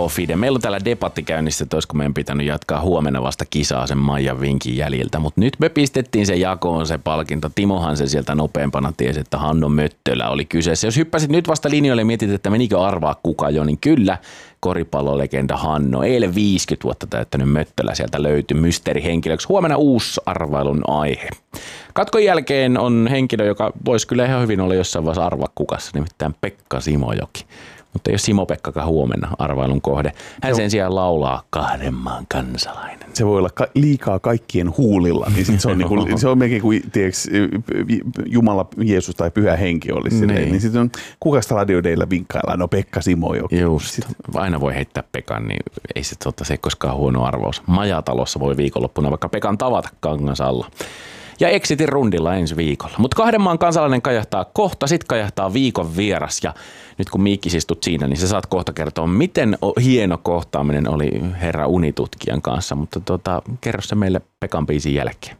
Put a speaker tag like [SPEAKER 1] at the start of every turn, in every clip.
[SPEAKER 1] Pro Fide. Meillä on täällä debatti käynnissä, että olisiko meidän pitänyt jatkaa huomenna vasta kisaa sen Maijan vinkin jäljiltä. Mutta nyt me pistettiin se jakoon se palkinto. Timohan se sieltä nopeampana tiesi, että Hanno Möttölä oli kyseessä. Jos hyppäsit nyt vasta linjoille ja mietit, että menikö arvaa kuka jo, niin kyllä koripallolegenda Hanno. Eilen 50 vuotta täyttänyt Möttölä sieltä löytyi mysteerihenkilöksi. Huomenna uusi arvailun aihe. Katkon jälkeen on henkilö, joka voisi kyllä ihan hyvin olla jossain vaiheessa arvaa kukassa, nimittäin Pekka Simojoki. Mutta ei ole Simo-Pekkakaan huomenna arvailun kohde. Hän sen sijaan laulaa Kahden maan kansalainen.
[SPEAKER 2] Se voi olla liikaa kaikkien huulilla, niin sit se on, niinku, se on melkein kuin tiiäks, Jumala, Jeesus tai Pyhä Henki olisi. Niin sitten on kukasta radiodeilla vinkkaillaan, no Pekka Simojoki.
[SPEAKER 1] Just, aina voi heittää Pekan, niin ei se ei koskaan huono arvaus. Majatalossa voi viikonloppuna vaikka Pekan tavata kangas alla. Ja Exitin rundilla ensi viikolla. Mutta Kahden maan kansalainen kajahtaa kohta, sit kajahtaa viikon vieras. Ja nyt kun Miikki istut siinä, niin sä saat kohta kertoa, miten hieno kohtaaminen oli herra unitutkijan kanssa. Mutta kerro se meille Pekan biisin jälkeen.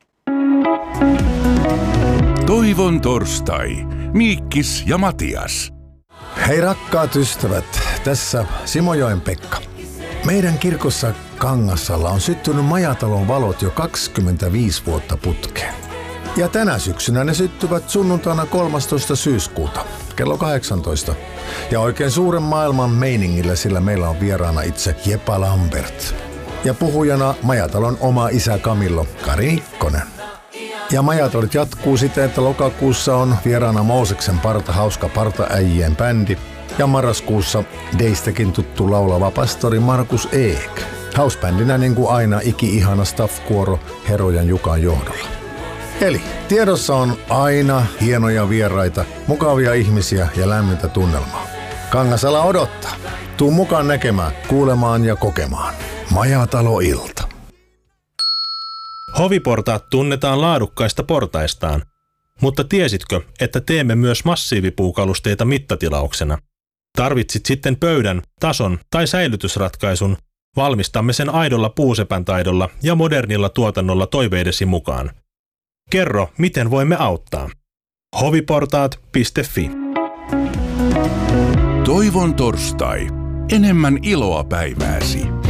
[SPEAKER 3] Toivon torstai. Miikkis ja Matias.
[SPEAKER 4] Hei rakkaat ystävät, tässä Simojoen Pekka. Meidän kirkossa Kangassalla on syttynyt Majatalon valot jo 25 vuotta putkeen. Ja tänä syksynä ne syttyvät sunnuntaina 13. syyskuuta, kello 18. Ja oikein suuren maailman meiningillä, sillä meillä on vieraana itse Jepa Lambert. Ja puhujana Majatalon oma isä Camillo Kari Nikkonen. Ja Majatolit jatkuu siten, että lokakuussa on vieraana Mooseksen hauska partaäijien bändi. Ja marraskuussa Deistäkin tuttu laulava pastori Markus Eek. Housebändinä niin kuin aina iki-ihana staff-kuoro Herojan Jukan johdolla. Eli tiedossa on aina hienoja vieraita, mukavia ihmisiä ja lämmintä tunnelmaa. Kangasala odottaa. Tuu mukaan näkemään, kuulemaan ja kokemaan. Majatalo-ilta.
[SPEAKER 5] Hoviportaat tunnetaan laadukkaista portaistaan. Mutta tiesitkö, että teemme myös massiivipuukalusteita mittatilauksena? Tarvitsit sitten pöydän, tason tai säilytysratkaisun, valmistamme sen aidolla puusepän taidolla ja modernilla tuotannolla toiveidesi mukaan. Kerro, miten voimme auttaa. hoviportaat.fi.
[SPEAKER 3] Toivon torstai. Enemmän iloa päivääsi.